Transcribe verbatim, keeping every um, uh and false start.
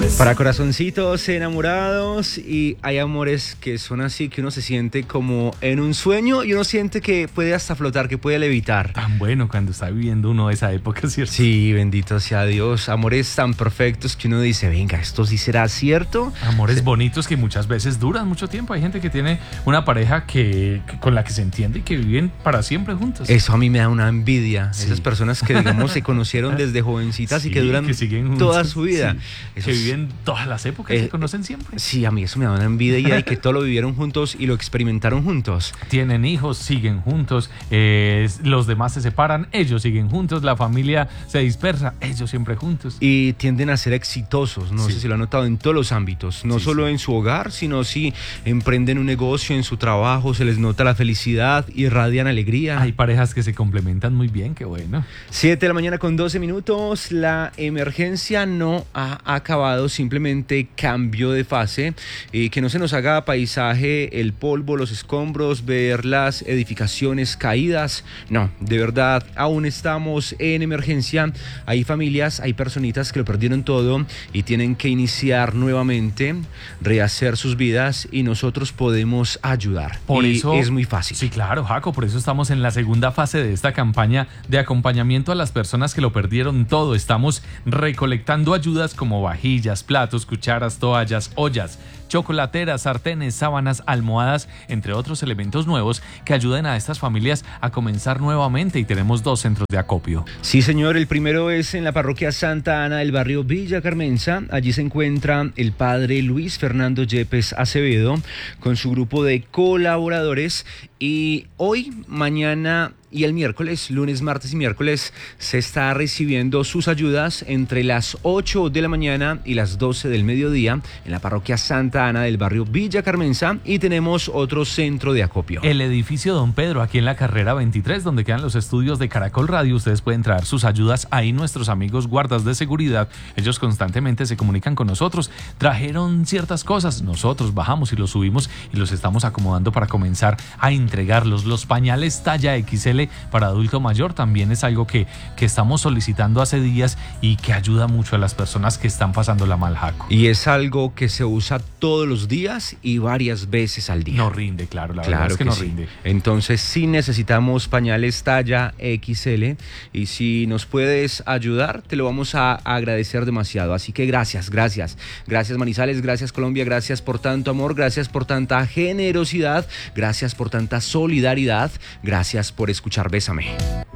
Para corazoncitos enamorados, y hay amores que son así, que uno se siente como en un sueño y uno siente que puede hasta flotar, que puede levitar. Tan bueno cuando está viviendo uno esa época, ¿cierto? Sí, bendito sea Dios. Amores tan perfectos que uno dice, venga, ¿esto sí será cierto? Amores sí. bonitos que muchas veces duran mucho tiempo. Hay gente que tiene una pareja que, que con la que se entiende y que viven para siempre juntos. Eso a mí me da una envidia. Sí. Esas personas que, digamos, se conocieron desde jovencitas Sí, y que duran que siguen toda juntos. su vida. Sí. Eso Que es, viven todas las épocas, eh, se conocen siempre. Sí, a mí eso me da una envidia y que todo lo vivieron juntos y lo experimentaron juntos. Tienen hijos, siguen juntos, eh, los demás se separan, ellos siguen juntos, la familia se dispersa, ellos siempre juntos. Y tienden a ser exitosos, no Sí. sé si lo han notado, en todos los ámbitos, no Sí, solo sí. en su hogar, sino si emprenden un negocio, en su trabajo, se les nota la felicidad, irradian alegría. Hay parejas que se complementan muy bien, qué bueno. siete de la mañana con doce minutos, la emergencia no ha acabado, simplemente cambio de fase, eh, que no se nos haga paisaje el polvo, los escombros, ver las edificaciones caídas, no, de verdad, aún estamos en emergencia, hay familias, hay personitas que lo perdieron todo y tienen que iniciar nuevamente, rehacer sus vidas y nosotros podemos ayudar. Por y eso es muy fácil. Sí, claro, Jaco, por eso estamos en la segunda fase de esta campaña de acompañamiento a las personas que lo perdieron todo. Estamos recolectando ayudas como vajillas, platos, cucharas, toallas, ollas, chocolateras, sartenes, sábanas, almohadas, entre otros elementos nuevos que ayuden a estas familias a comenzar nuevamente, y tenemos dos centros de acopio. Sí, señor, el primero es en la parroquia Santa Ana del barrio Villa Carmenza. Allí se encuentra el padre Luis Fernando Yepes Acevedo con su grupo de colaboradores, y hoy, mañana y el miércoles, lunes, martes y miércoles, se está recibiendo sus ayudas entre las ocho de la mañana y las doce del mediodía en la parroquia Santa Ana del barrio Villa Carmenza, y tenemos otro centro de acopio. El edificio Don Pedro, aquí en la carrera veintitrés, donde quedan los estudios de Caracol Radio. Ustedes pueden traer sus ayudas ahí. Nuestros amigos guardas de seguridad, ellos constantemente se comunican con nosotros. Trajeron ciertas cosas, nosotros bajamos y los subimos y los estamos acomodando para comenzar a entregarlos. Los pañales talla equis ele para adulto mayor también es algo que, que estamos solicitando hace días y que ayuda mucho a las personas que están pasándola mal, Jaco. Y es algo que se usa todos los días y varias veces al día. No rinde, claro, la Claro verdad es que, que no sí. rinde. Entonces sí necesitamos pañales talla equis ele, y si nos puedes ayudar te lo vamos a agradecer demasiado. Así que gracias, gracias, gracias Manizales, gracias Colombia, gracias por tanto amor, gracias por tanta generosidad, gracias por tanta solidaridad, gracias por escuchar Bésame.